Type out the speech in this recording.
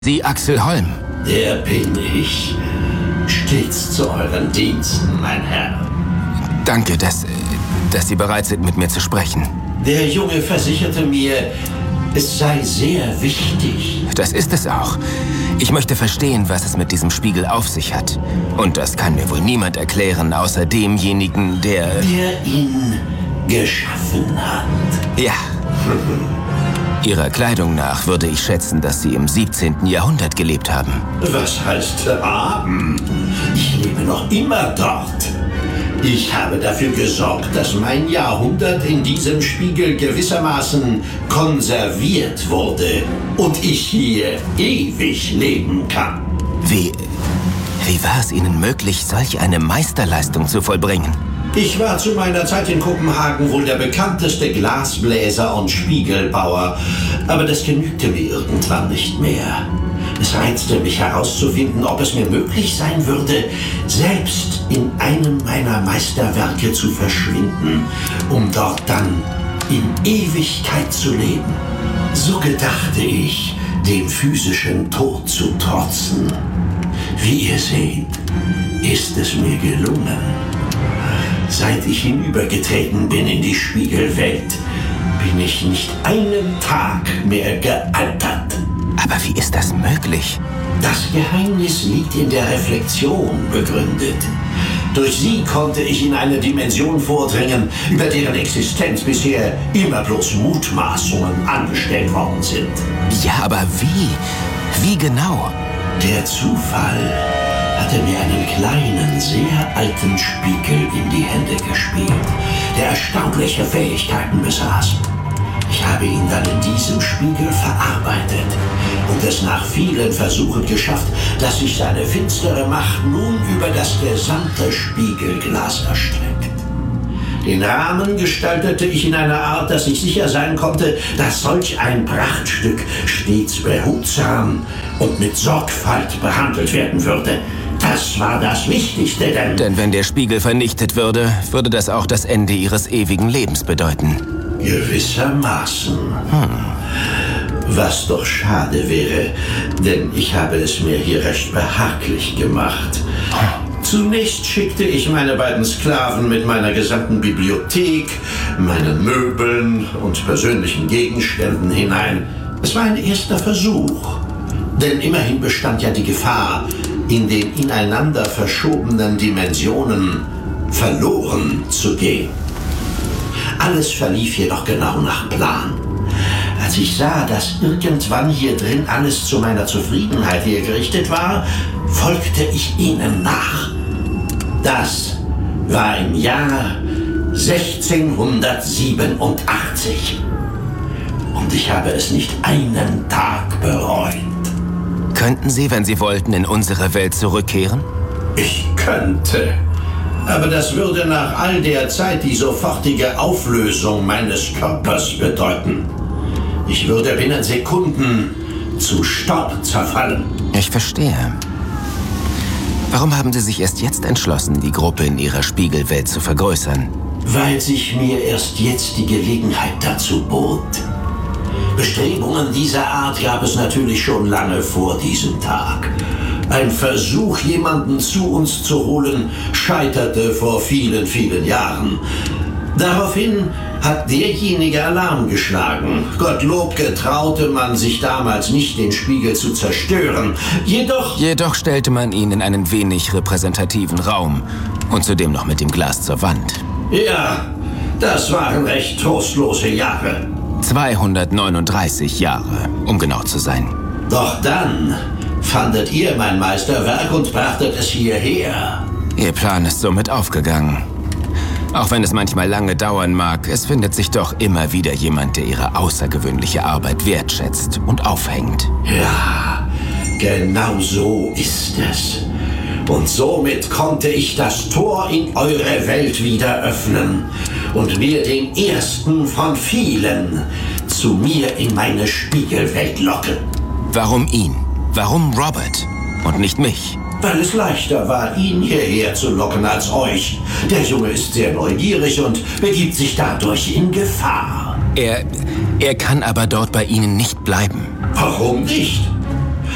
Sie, Axel Holm. Der bin ich. Stets zu euren Diensten, mein Herr. Danke, dass Sie bereit sind, mit mir zu sprechen. Der Junge versicherte mir, es sei sehr wichtig. Das ist es auch. Ich möchte verstehen, was es mit diesem Spiegel auf sich hat. Und das kann mir wohl niemand erklären, außer demjenigen, der ihn geschaffen hat. Ja. Ihrer Kleidung nach würde ich schätzen, dass Sie im 17. Jahrhundert gelebt haben. Was heißt haben? Ich lebe noch immer dort. Ich habe dafür gesorgt, dass mein Jahrhundert in diesem Spiegel gewissermaßen konserviert wurde und ich hier ewig leben kann. Wie war es Ihnen möglich, solch eine Meisterleistung zu vollbringen? Ich war zu meiner Zeit in Kopenhagen wohl der bekannteste Glasbläser und Spiegelbauer, aber das genügte mir irgendwann nicht mehr. Es reizte mich herauszufinden, ob es mir möglich sein würde, selbst in einem meiner Meisterwerke zu verschwinden, um dort dann in Ewigkeit zu leben. So gedachte ich, dem physischen Tod zu trotzen. Wie ihr seht, ist es mir gelungen. Seit ich hinübergetreten bin in die Spiegelwelt, bin ich nicht einen Tag mehr gealtert. Aber wie ist das möglich? Das Geheimnis liegt in der Reflexion begründet. Durch sie konnte ich in eine Dimension vordringen, über deren Existenz bisher immer bloß Mutmaßungen angestellt worden sind. Ja, aber wie? Wie genau? Der Zufall hatte mir einen kleinen, sehr alten Spiegel in die Hände gespielt, der erstaunliche Fähigkeiten besaß. Ich habe ihn dann in diesem Spiegel verarbeitet und es nach vielen Versuchen geschafft, dass sich seine finstere Macht nun über das gesamte Spiegelglas erstreckt. Den Rahmen gestaltete ich in einer Art, dass ich sicher sein konnte, dass solch ein Prachtstück stets behutsam und mit Sorgfalt behandelt werden würde. Das war das Wichtigste, Denn wenn der Spiegel vernichtet würde, würde das auch das Ende Ihres ewigen Lebens bedeuten. Gewissermaßen. Was doch schade wäre, denn ich habe es mir hier recht behaglich gemacht. Zunächst schickte ich meine beiden Sklaven mit meiner gesamten Bibliothek, meinen Möbeln und persönlichen Gegenständen hinein. Es war ein erster Versuch, denn immerhin bestand ja die Gefahr, in den ineinander verschobenen Dimensionen verloren zu gehen. Alles verlief jedoch genau nach Plan. Als ich sah, dass irgendwann hier drin alles zu meiner Zufriedenheit hergerichtet war, folgte ich ihnen nach. Das war im Jahr 1687. Und ich habe es nicht einen Tag bereut. Könnten Sie, wenn Sie wollten, in unsere Welt zurückkehren? Ich könnte. Aber das würde nach all der Zeit die sofortige Auflösung meines Körpers bedeuten. Ich würde binnen Sekunden zu Staub zerfallen. Ich verstehe. Warum haben Sie sich erst jetzt entschlossen, die Gruppe in Ihrer Spiegelwelt zu vergrößern? Weil sich mir erst jetzt die Gelegenheit dazu bot. Bestrebungen dieser Art gab es natürlich schon lange vor diesem Tag. Ein Versuch, jemanden zu uns zu holen, scheiterte vor vielen, vielen Jahren. Daraufhin hat derjenige Alarm geschlagen. Gottlob getraute man sich damals nicht, den Spiegel zu zerstören. Jedoch stellte man ihn in einen wenig repräsentativen Raum und zudem noch mit dem Glas zur Wand. Ja, das waren recht trostlose Jahre. 239 Jahre, um genau zu sein. Doch dann fandet ihr mein Meisterwerk und brachtet es hierher. Ihr Plan ist somit aufgegangen. Auch wenn es manchmal lange dauern mag, es findet sich doch immer wieder jemand, der Ihre außergewöhnliche Arbeit wertschätzt und aufhängt. Ja, genau so ist es. Und somit konnte ich das Tor in eure Welt wieder öffnen und mir den ersten von vielen zu mir in meine Spiegelwelt locken. Warum ihn? Warum Robert und nicht mich? Weil es leichter war, ihn hierher zu locken als euch. Der Junge ist sehr neugierig und begibt sich dadurch in Gefahr. Er kann aber dort bei Ihnen nicht bleiben. Warum nicht?